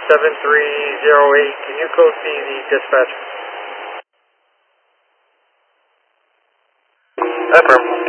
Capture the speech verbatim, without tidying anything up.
seven three zero eight, can you go see the dispatch? Affirm.